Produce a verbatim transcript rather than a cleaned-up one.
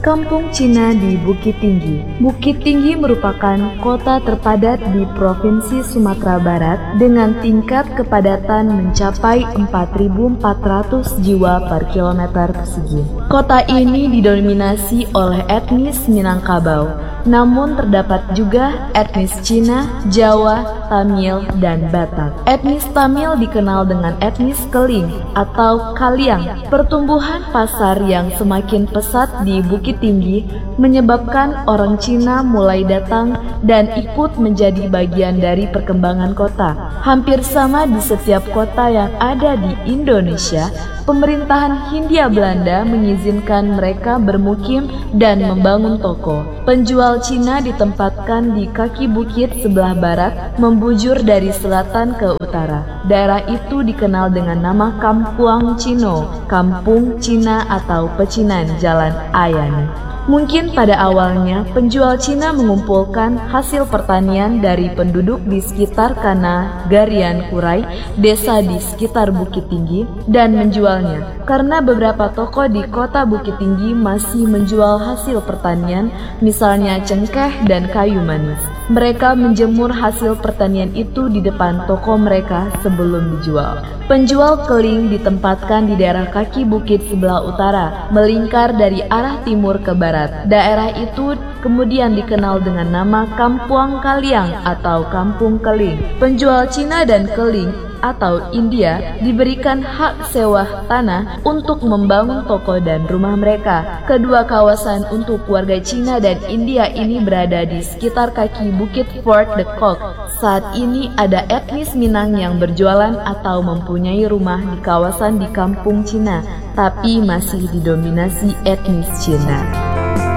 Kampung Cina di Bukit Tinggi. Bukit Tinggi merupakan kota terpadat di Provinsi Sumatera Barat dengan tingkat kepadatan mencapai empat ribu empat ratus jiwa per kilometer persegi. Kota ini didominasi oleh etnis Minangkabau, namun terdapat juga etnis Cina, Jawa, Tamil, dan Batak. Etnis Tamil dikenal dengan etnis Keling atau Kaliang. Pertumbuhan pasar yang semakin pesat di Bukit Tinggi menyebabkan orang Cina mulai datang dan ikut menjadi bagian dari perkembangan kota. Hampir sama di setiap kota yang ada di Indonesia, pemerintahan Hindia Belanda mengizinkan mereka bermukim dan membangun toko. Penjual Cina ditempatkan di kaki bukit sebelah barat, membujur dari selatan ke utara. Daerah itu dikenal dengan nama Kampuang Cino, Kampung Cina atau Pecinan Jalan Ayani. Mungkin pada awalnya penjual Cina mengumpulkan hasil pertanian dari penduduk di sekitar Kana, Garian, Kurai, desa di sekitar Bukit Tinggi, dan menjualnya. Karena beberapa toko di kota Bukit Tinggi masih menjual hasil pertanian, misalnya cengkeh dan kayu manis. Mereka menjemur hasil pertanian itu di depan toko mereka sebelum dijual. Penjual keling ditempatkan di daerah kaki bukit sebelah utara, melingkar dari arah timur ke barat. Daerah itu kemudian dikenal dengan nama Kampuang Kaliang atau Kampung Keling. Penjual Cina dan Keling atau India diberikan hak sewa tanah untuk membangun toko dan rumah mereka. Kedua kawasan untuk warga Cina dan India ini berada di sekitar kaki bukit Fort de Kock. Saat ini ada etnis Minang yang berjualan atau mempunyai rumah di kawasan di Kampung Cina, tapi masih didominasi etnis Cina.